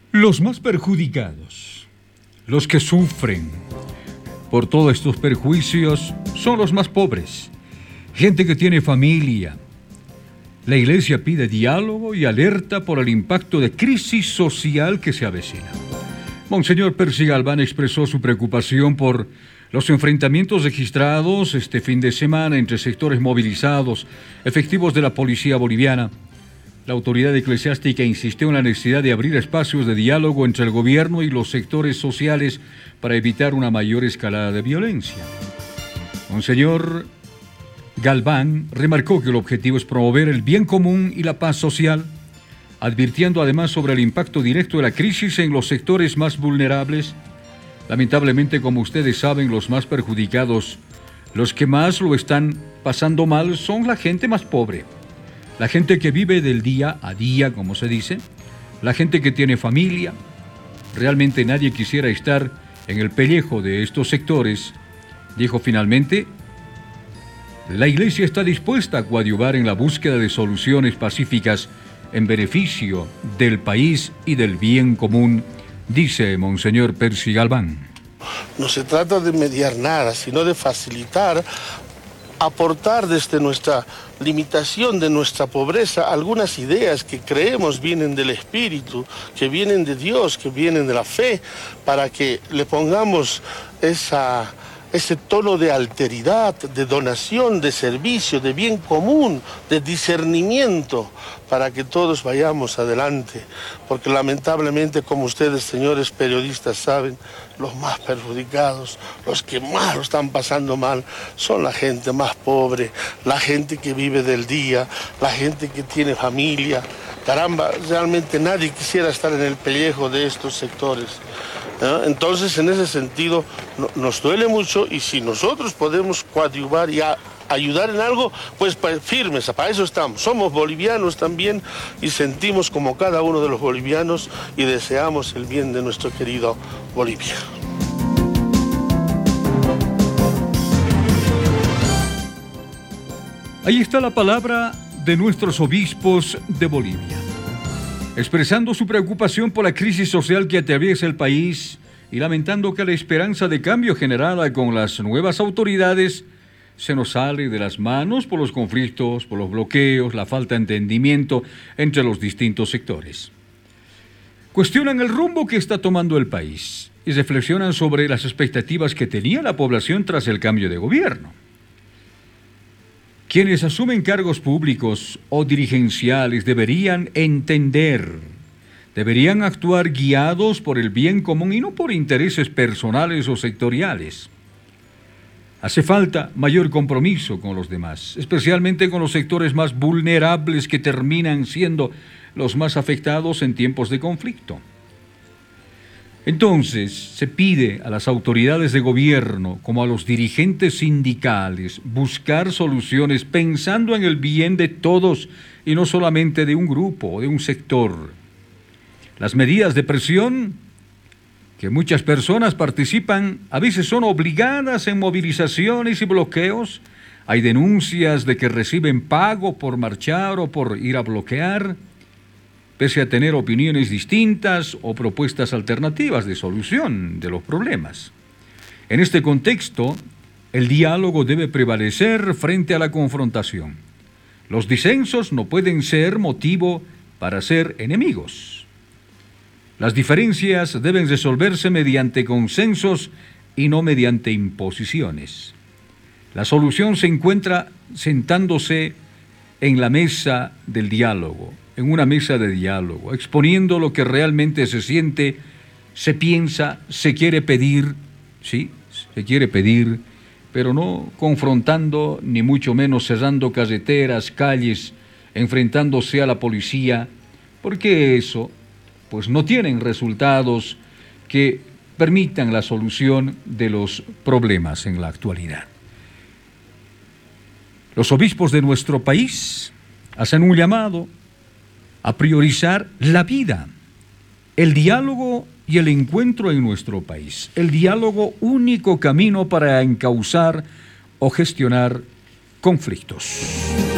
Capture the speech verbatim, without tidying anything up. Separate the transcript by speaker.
Speaker 1: Los más perjudicados, los que sufren por todos estos perjuicios, son los más pobres, gente que tiene familia. La Iglesia pide diálogo y alerta por el impacto de crisis social que se avecina. Monseñor Percy Galván expresó su preocupación por los enfrentamientos registrados este fin de semana entre sectores movilizados, efectivos de la policía boliviana. La autoridad eclesiástica insistió en la necesidad de abrir espacios de diálogo entre el gobierno y los sectores sociales para evitar una mayor escalada de violencia. Monseñor Galván remarcó que el objetivo es promover el bien común y la paz social, advirtiendo además sobre el impacto directo de la crisis en los sectores más vulnerables. Lamentablemente, como ustedes saben, los más perjudicados, los que más lo están pasando mal, son la gente más pobre. La gente que vive del día a día, como se dice, la gente que tiene familia. Realmente nadie quisiera estar en el pellejo de estos sectores. Dijo finalmente, la Iglesia está dispuesta a coadyuvar en la búsqueda de soluciones pacíficas en beneficio del país y del bien común, dice Monseñor Percy Galván.
Speaker 2: No se trata de mediar nada, sino de facilitar, aportar desde nuestra limitación, de nuestra pobreza, algunas ideas que creemos vienen del Espíritu, que vienen de Dios, que vienen de la fe, para que le pongamos esa, ese tono de alteridad, de donación, de servicio, de bien común, de discernimiento, para que todos vayamos adelante. Porque lamentablemente, como ustedes, señores periodistas, saben, los más perjudicados, los que más lo están pasando mal, son la gente más pobre, la gente que vive del día, la gente que tiene familia. Caramba, realmente nadie quisiera estar en el pellejo de estos sectores. ¿No? Entonces, en ese sentido, no, nos duele mucho, y si nosotros podemos coadyuvar y a, ayudar en algo, pues firmes, para eso estamos. Somos bolivianos también y sentimos como cada uno de los bolivianos y deseamos el bien de nuestro querido Bolivia.
Speaker 1: Ahí está la palabra de nuestros obispos de Bolivia, expresando su preocupación por la crisis social que atraviesa el país y lamentando que la esperanza de cambio generada con las nuevas autoridades se nos sale de las manos por los conflictos, por los bloqueos, la falta de entendimiento entre los distintos sectores. Cuestionan el rumbo que está tomando el país y reflexionan sobre las expectativas que tenía la población tras el cambio de gobierno. Quienes asumen cargos públicos o dirigenciales deberían entender, deberían actuar guiados por el bien común y no por intereses personales o sectoriales. Hace falta mayor compromiso con los demás, especialmente con los sectores más vulnerables que terminan siendo los más afectados en tiempos de conflicto. Entonces, se pide a las autoridades de gobierno como a los dirigentes sindicales buscar soluciones pensando en el bien de todos y no solamente de un grupo o de un sector. Las medidas de presión que muchas personas participan a veces son obligadas en movilizaciones y bloqueos. Hay denuncias de que reciben pago por marchar o por ir a bloquear, pese a tener opiniones distintas o propuestas alternativas de solución de los problemas. En este contexto, el diálogo debe prevalecer frente a la confrontación. Los disensos no pueden ser motivo para ser enemigos. Las diferencias deben resolverse mediante consensos y no mediante imposiciones. La solución se encuentra sentándose en la mesa del diálogo, en una mesa de diálogo, exponiendo lo que realmente se siente, se piensa, se quiere pedir, sí, se quiere pedir, pero no confrontando, ni mucho menos cerrando carreteras, calles, enfrentándose a la policía, porque eso, pues no tienen resultados que permitan la solución de los problemas en la actualidad. Los obispos de nuestro país hacen un llamado a priorizar la vida, el diálogo y el encuentro en nuestro país. El diálogo, único camino para encauzar o gestionar conflictos.